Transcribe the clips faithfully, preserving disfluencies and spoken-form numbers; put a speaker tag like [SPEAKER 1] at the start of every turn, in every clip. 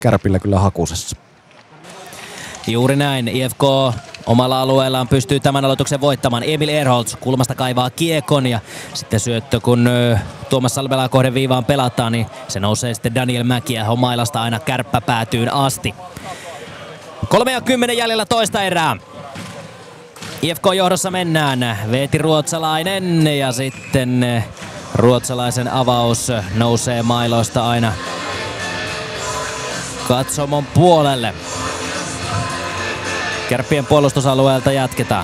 [SPEAKER 1] Kärpillä kyllä hakusessa.
[SPEAKER 2] Juuri näin. I F K omalla alueellaan pystyy tämän aloituksen voittamaan. Emil Erholz kulmasta kaivaa kiekon ja sitten syöttö, kun Tuomas Salmelaa kohden viivaan pelataan, niin se nousee sitten Daniel Mäkiä Homailasta aina kärppäpäätyyn asti. kolme ja kymmenen jäljellä toista erää. I F K johdossa mennään. Veeti Ruotsalainen ja sitten ruotsalaisen avaus nousee mailoista aina katsomon puolelle. Kärppien puolustusalueelta jatketaan.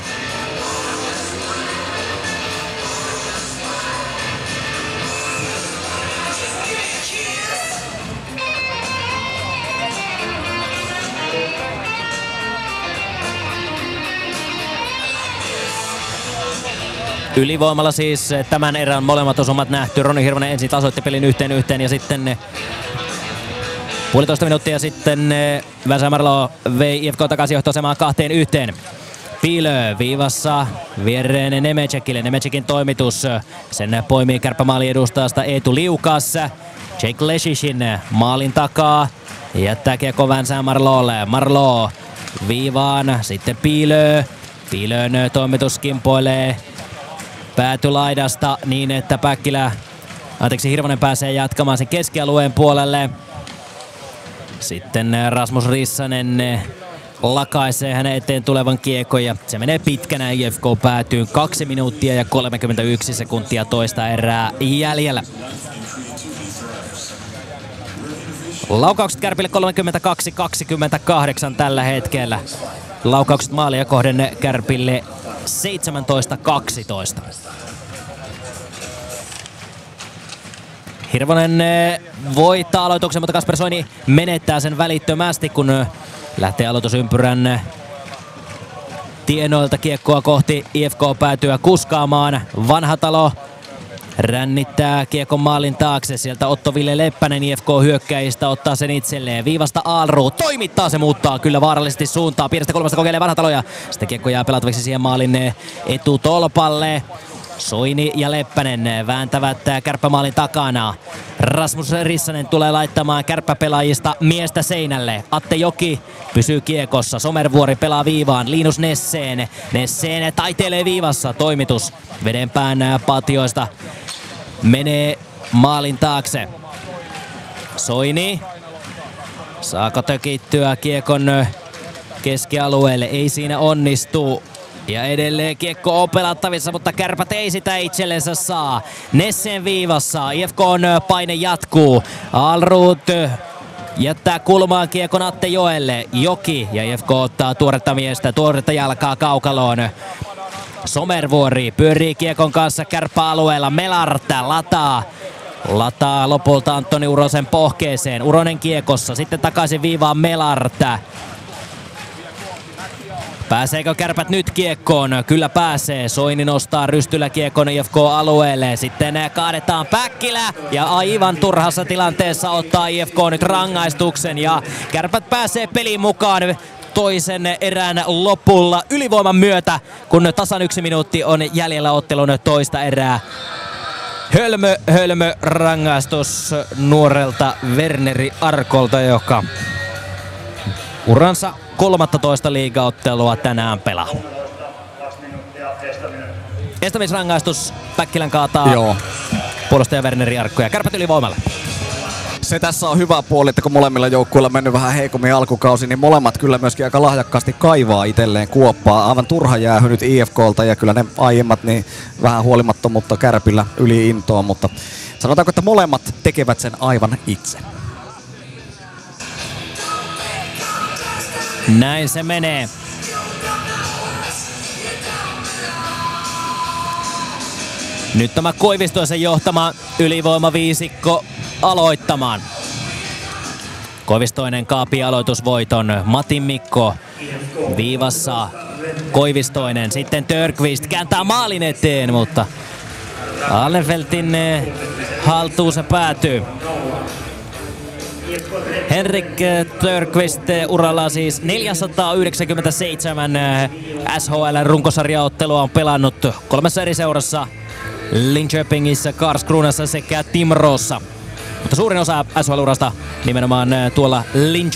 [SPEAKER 2] Ylivoimalla siis tämän erän molemmat osumat nähty. Roni Hirvonen ensin tasoitti pelin yhteen yhteen ja sitten puolitoista minuuttia sitten Vesa Marlo vei I F K takaisin johtoasemaan kahteen yhteen. Piilö viivassa viereen Nemecekille. Nemecekin toimitus. Sen poimii kärppämaalin edustajasta Eetu Liukas. Jake Leshishin maalin takaa. Jättää kiekko Vesa Marlolle. Marlo viivaan. Sitten Piilö. Piilön toimitus kimpoilee päätylaidasta niin, että Päkkilä, anteeksi Hirvonen pääsee jatkamaan sen keskialueen puolelle. Sitten Rasmus Rissanen lakaisee hänen eteen tulevan kiekon ja se menee pitkänä. I F K päätyy kaksi minuuttia ja kolmekymmentäyksi sekuntia toista erää jäljellä. Laukaukset Kärpille kolmekymmentäkaksi kaksikymmentäkahdeksan tällä hetkellä. Laukaukset maalia kohden Kärpille seitsemäntoista kaksitoista. Hirvonen voittaa aloituksen, mutta Kasper Soini menettää sen välittömästi, kun lähtee aloitusympyrän tienoilta kiekkoa kohti. I F K päätyä kuskaamaan. Vanhatalo rännittää kiekon maalin taakse. Sieltä Otto-Ville Leppänen I F K-hyökkäjistä ottaa sen itselleen. Viivasta Aalru toimittaa, se muuttaa kyllä vaarallisesti suuntaa. Pienestä kolmesta kokeilee Vanhatalo ja sitten kiekko jää pelatavaksi siihen maalin etutolpalle. Soini ja Leppänen vääntävät kärppämaalin takana. Rasmus Rissanen tulee laittamaan kärppäpelaajista miestä seinälle. Atte Joki pysyy kiekossa. Somervuori pelaa viivaan. Linus Nesseen. Nesseen taiteilee viivassa. Toimitus vedenpään patioista menee maalin taakse. Soini. Saako tökittyä kiekon keskialueelle? Ei siinä onnistu. Ja edelleen kiekko on pelattavissa, mutta Kärpät ei sitä itsellensä saa. Nesseen viivassa. I F K:n paine jatkuu. Alrut jättää kulmaan kiekon Atte Joelle. Joki ja I F K ottaa tuoretta miestä, tuoretta jalkaa kaukaloon. Somervuori pyörii kiekon kanssa kärppäalueella. Melarta lataa. Lataa lopulta Antoni Urosen pohkeeseen. Uronen kiekossa. Sitten takaisin viivaan Melarta. Pääseekö Kärpät nyt kiekkoon? Kyllä pääsee. Soini nostaa rystyllä kiekon I F K-alueelle. Sitten kaadetaan Päkkilä ja aivan turhassa tilanteessa ottaa I F K nyt rangaistuksen ja Kärpät pääsee peliin mukaan toisen erän lopulla ylivoiman myötä, kun tasan yksi minuutti on jäljellä ottelun toista erää. Hölmö, hölmö rangaistus nuorelta Werneri Arkolta, joka uransa kolmastoista liigaottelua tänään pelaa. Estämisrangaistus, Päkkilän kaataa Joo. puolustaja Werneri Arkko ja Kärpät ylivoimalle.
[SPEAKER 1] Se tässä on hyvä puoli, että kun molemmilla joukkueilla on mennyt vähän heikommin alkukausi, niin molemmat kyllä myöskin aika lahjakkaasti kaivaa itselleen kuoppaa. Aivan turha jäähy nyt I F K:lta ja kyllä ne aiemmat niin vähän huolimattomuutta Kärpillä yli intoa, mutta sanotaanko, että molemmat tekevät sen aivan itse.
[SPEAKER 2] Näin se menee. Nyt tämä Koivistoisen johtama ylivoimaviisikko aloittamaan. Koivistoinen kaapii aloitusvoiton. Matin Mikko viivassa. Koivistoinen, sitten Törqvist kääntää maalin eteen, mutta Allenfeltin haltuun se päätyy. Henrik Törqvist uralla siis neljäsataayhdeksänkymmentäseitsemän S H L runkosarjaottelua on pelannut kolmessa eri seurassa. Linköpingissä, Karlskronassa sekä Timrossa. Mutta suurin osa S H L-urasta nimenomaan tuolla Linköpingin